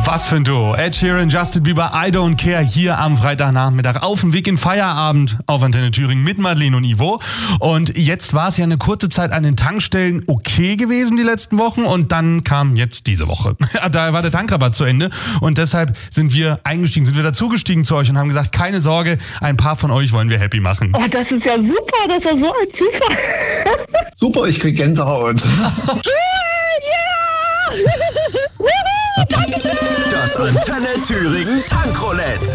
Was für ein Duo. Ed Sheeran, Justin Bieber, I Don't Care hier am Freitagnachmittag auf dem Weg in Feierabend auf Antenne Thüringen mit Madeleine und Ivo. Und jetzt war es ja eine kurze Zeit an den Tankstellen okay gewesen die letzten Wochen und dann kam jetzt diese Woche. Da war der Tankrabatt zu Ende und deshalb sind wir dazugestiegen zu euch und haben gesagt, keine Sorge, ein paar von euch wollen wir happy machen. Oh, das ist ja super, das ist ja so ein Zufall. Super, ich krieg Gänsehaut. Das Antenne Thüringen Tankroulette.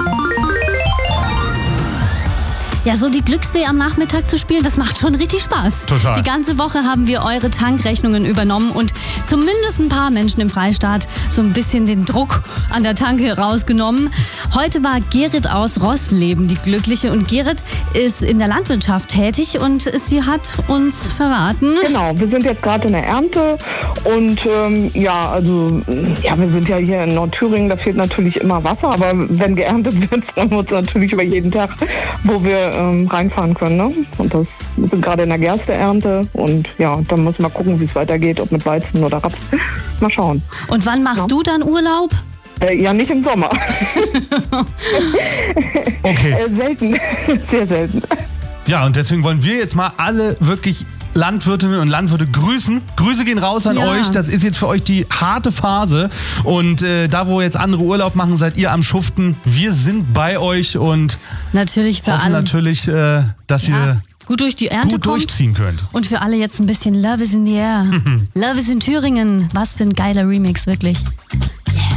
Ja, so die Glücksfee am Nachmittag zu spielen, das macht schon richtig Spaß. Total. Die ganze Woche haben wir eure Tankrechnungen übernommen und zumindest ein paar Menschen im Freistaat so ein bisschen den Druck an der Tanke rausgenommen. Heute war Gerrit aus Rossleben die Glückliche und Gerrit ist in der Landwirtschaft tätig und sie hat uns verraten. Genau, wir sind jetzt gerade in der Ernte und wir sind ja hier in Nordthüringen, da fehlt natürlich immer Wasser, aber wenn geerntet wird, freuen wir uns natürlich über jeden Tag, wo wir reinfahren können. Ne? Und wir sind gerade in der Gersteernte und ja, dann müssen wir gucken, wie es weitergeht, ob mit Weizen oder Raps. Mal schauen. Und wann machst du dann Urlaub? Ja, nicht im Sommer. Okay. Selten, sehr selten. Ja, und deswegen wollen wir jetzt mal alle wirklich Landwirtinnen und Landwirte grüßen. Grüße gehen raus an euch. Das ist jetzt für euch die harte Phase. Und da, wo jetzt andere Urlaub machen, seid ihr am Schuften. Wir sind bei euch und natürlich für hoffen alle. Natürlich, dass ihr gut durch die Ernte gut durchziehen könnt. Und für alle jetzt ein bisschen Love is in the air. Love is in Thüringen. Was für ein geiler Remix, wirklich.